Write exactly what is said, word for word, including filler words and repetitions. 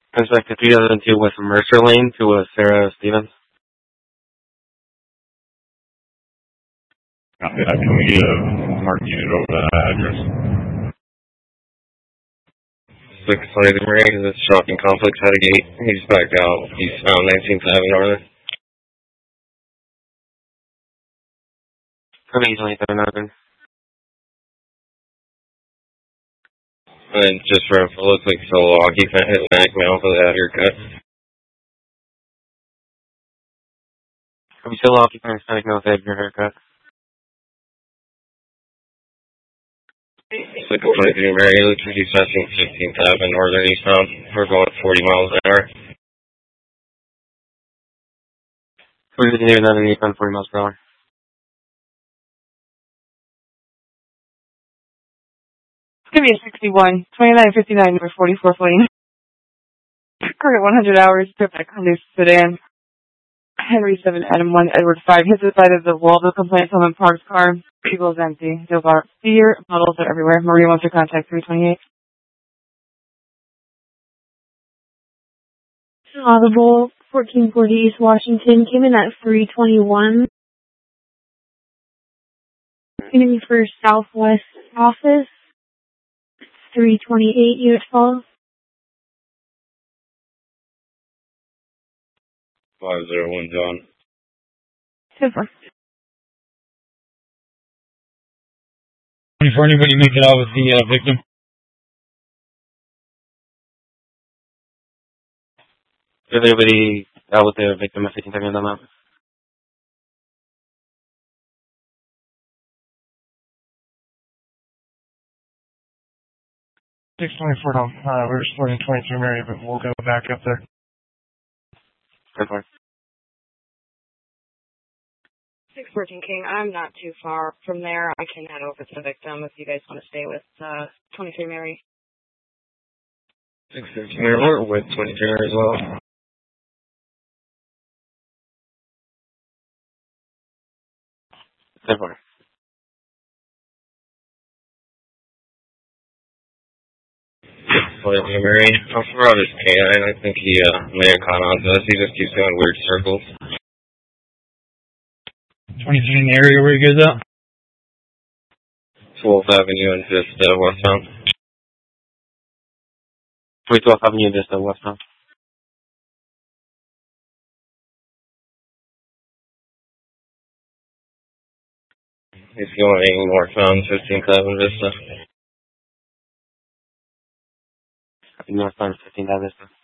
Contact to three thousand two West Mercer Lane to uh, Sarah Stevens. Copy that. Can we get a mark unit over that address? six twenty Marie, this is shopping complex at a gate. He's backed out. He's found nineteenth Avenue Northern. From East twenty-seven Northern. And then just for info, looks like solo occupant Hispanic male for that haircut. From solo occupant Hispanic male for that haircut. six twenty-three Mary, looks like he's passing fifteenth Avenue Northern eastbound. We're going forty miles an hour. We're just near Northern eastbound, forty miles per hour. It's going to be a sixty-one, twenty-nine fifty-nine, number forty-four Lane. Current one hundred hours, Pacific Hyundai sedan. Henry seven, Adam one, Edward five. Hits the side of the wall. The complaint someone parked car. Vehicle is empty. Still bar. Beer bottles are everywhere. Maria wants to contact three twenty-eight. Audible, fourteen forty East Washington, came in at three twenty-one. Going to be for Southwest office. three twenty-eight unit twelve. five zero one John. Super. For anybody make it out with the uh, victim? Is everybody out with the victim at fifteen seconds on that? six twenty-four, uh, we're supporting twenty-three Mary, but we'll go back up there. Good point. six fourteen King, I'm not too far from there. I can head over to the victim if you guys want to stay with uh, twenty-three Mary. six thirteen Mary, we're with twenty-three Mary as well. Good point. twenty-three Mary, I'm from his canine. I think he uh, may have caught on to us. He just keeps doing weird circles. twenty-three in the area where he goes out? twelfth Avenue and Vista westbound. twelfth Avenue and Vista westbound. He's going northbound, fifteenth Avenue Vista. Northbound, fifteenth Avenue Vista.